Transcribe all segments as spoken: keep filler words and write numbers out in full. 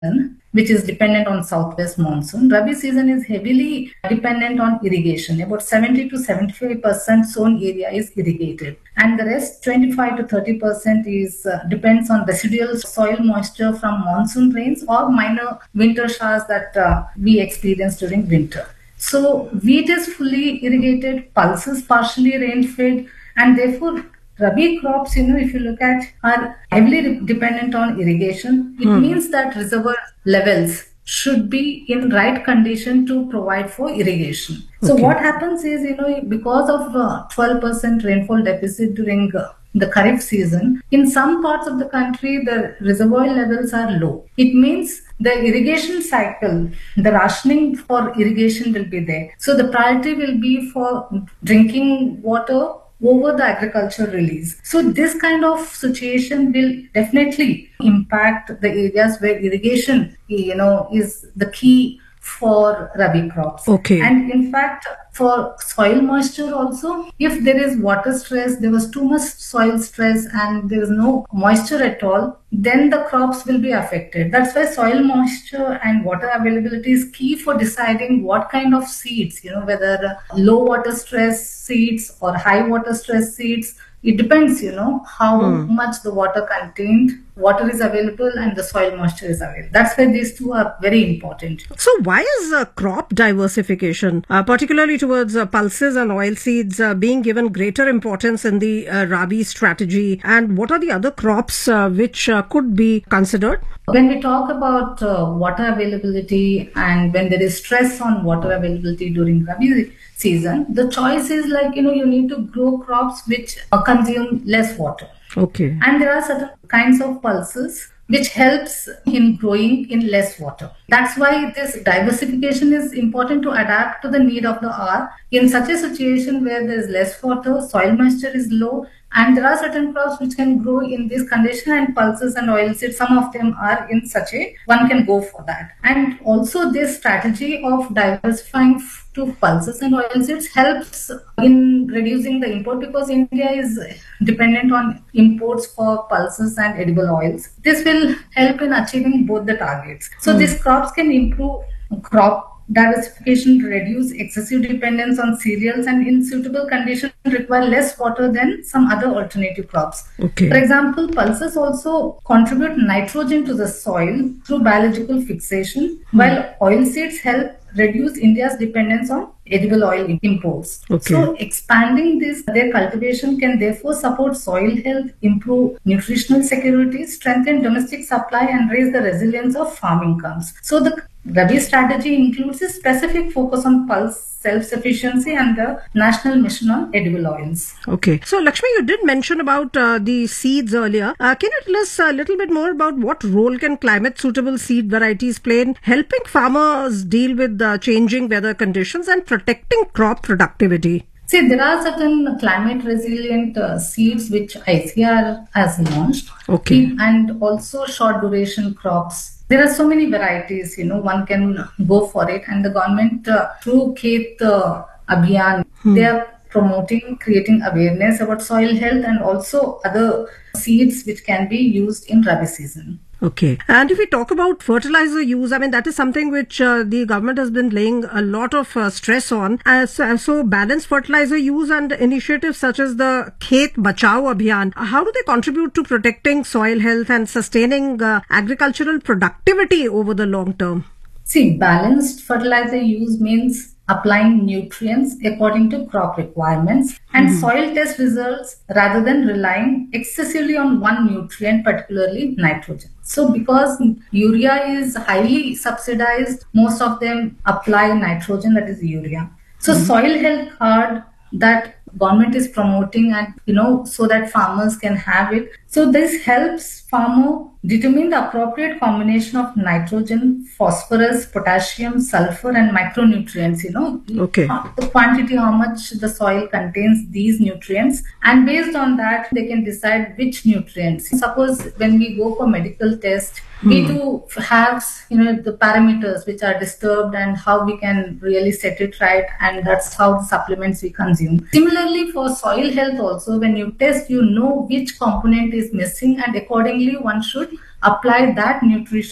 season, which is dependent on southwest monsoon. Rabi season is heavily dependent on irrigation. About seventy to seventy-five percent zone area is irrigated, and the rest twenty-five to thirty percent is uh, depends on residual soil moisture from monsoon rains or minor winter showers that uh, we experience during winter. So wheat is fully irrigated, pulses partially rain-fed, and therefore Rabi crops, you know, if you look at, are heavily dependent on irrigation. It hmm. means that reservoir levels should be in right condition to provide for irrigation. So okay. what happens is, you know, because of uh, twelve percent rainfall deficit during uh, the Kharif season, in some parts of the country, the reservoir levels are low. It means the irrigation cycle, the rationing for irrigation will be there. So the priority will be for drinking water over the agriculture release. So this kind of situation will definitely impact the areas where irrigation, you know, is the key for Rabi crops. Okay. And in fact, for soil moisture also, if there is water stress, there was too much soil stress and there is no moisture at all, then the crops will be affected. That's why soil moisture and water availability is key for deciding what kind of seeds, you know, whether low water stress seeds or high water stress seeds. It depends, you know, how hmm. much the water contained, water is available and the soil moisture is available. That's why these two are very important. So why is uh, crop diversification, uh, particularly towards uh, pulses and oilseeds, uh, being given greater importance in the uh, Rabi strategy? And what are the other crops uh, which uh, could be considered? When we talk about uh, water availability and when there is stress on water availability during Rabi season, the choice is like, you know, you need to grow crops which uh, consume less water. Okay. And there are certain kinds of pulses which helps in growing in less water. That's why this diversification is important to adapt to the need of the hour. In such a situation where there is less water, soil moisture is low, and there are certain crops which can grow in this condition, and pulses and oilseeds, some of them are in such a, one can go for that. And also this strategy of diversifying to pulses and oilseeds helps in reducing the import, because India is dependent on imports for pulses and edible oils. This will help in achieving both the targets. So mm. these crops can improve crop diversification, reduce excessive dependence on cereals, and in suitable conditions require less water than some other alternative crops. Okay. For example, pulses also contribute nitrogen to the soil through biological fixation, hmm. while oilseeds help reduce India's dependence on edible oil imports. Okay. So expanding this, their cultivation can therefore support soil health, improve nutritional security, strengthen domestic supply, and raise the resilience of farm incomes. So the Rabi strategy includes a specific focus on pulse self-sufficiency and the National Mission on Edible Oils. Okay. So, Lakshmi, you did mention about uh, the seeds earlier. Uh, can you tell us a little bit more about what role can climate-suitable seed varieties play in helping farmers deal with the changing weather conditions and protecting crop productivity? See, there are certain climate-resilient uh, seeds which I C R has launched. Okay. And also short-duration crops. There are so many varieties, you know, one can go for it. And the government, uh, through Khet uh, Abhiyan, hmm. they are promoting, creating awareness about soil health and also other seeds which can be used in Rabi season. Okay. And if we talk about fertilizer use, I mean, that is something which uh, the government has been laying a lot of uh, stress on. As, uh, so balanced fertilizer use and initiatives such as the Khet Bachao Abhiyan, how do they contribute to protecting soil health and sustaining uh, agricultural productivity over the long term? See, balanced fertilizer use means applying nutrients according to crop requirements and mm-hmm. soil test results rather than relying excessively on one nutrient, particularly nitrogen. So because urea is highly subsidized, most of them apply nitrogen, that is urea. So mm-hmm. soil health card that government is promoting, and you know, so that farmers can have it. So this helps farmer determine the appropriate combination of nitrogen, phosphorus, potassium, sulfur, and micronutrients, you know, okay. the quantity, how much the soil contains these nutrients. And based on that, they can decide which nutrients. Suppose when we go for medical test, hmm. we do have, you know, the parameters which are disturbed and how we can really set it right. And that's how the supplements we consume. Similarly, for soil health also, when you test, you know which component is missing, and accordingly one should apply that nutrition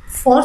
For